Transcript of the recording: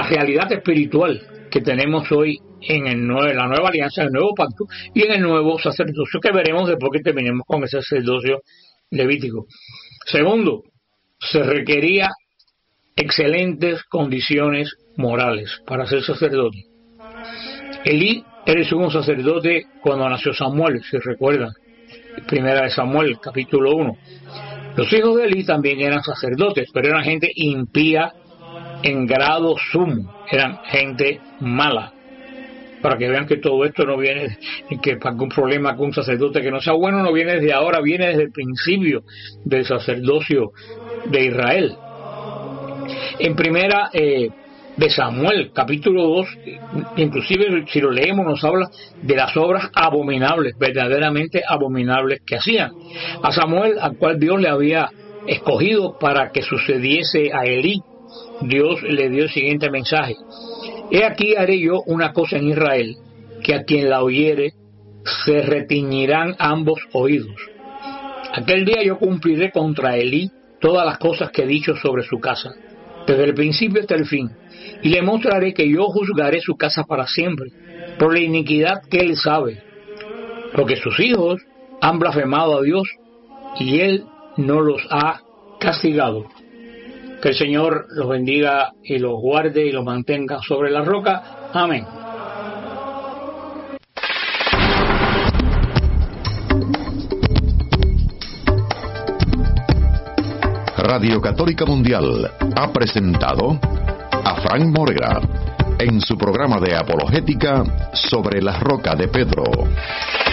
realidad espiritual que tenemos hoy en la nueva alianza, en el nuevo pacto y en el nuevo sacerdocio que veremos después que terminemos con ese sacerdocio levítico. Segundo, se requería excelentes condiciones morales para ser sacerdote. Elí era el sumo sacerdote cuando nació Samuel, si recuerdan, primera de Samuel, capítulo 1. Los hijos de Elí también eran sacerdotes, pero eran gente impía en grado sumo, eran gente mala. Para que vean que todo esto no viene, que para algún problema con un sacerdote que no sea bueno, no viene desde ahora, viene desde el principio del sacerdocio de Israel. En primera de Samuel, capítulo 2, inclusive si lo leemos nos habla de las obras abominables, verdaderamente abominables que hacían. A Samuel, al cual Dios le había escogido para que sucediese a Elí, Dios le dio el siguiente mensaje: he aquí haré yo una cosa en Israel, que a quien la oyere se retiñirán ambos oídos. Aquel día yo cumpliré contra Elí todas las cosas que he dicho sobre su casa, desde el principio hasta el fin, y le mostraré que yo juzgaré su casa para siempre, por la iniquidad que él sabe, porque sus hijos han blasfemado a Dios, y él no los ha castigado. Que el Señor los bendiga y los guarde y los mantenga sobre la roca. Amén. Radio Católica Mundial ha presentado a Frank Morera en su programa de apologética sobre la roca de Pedro.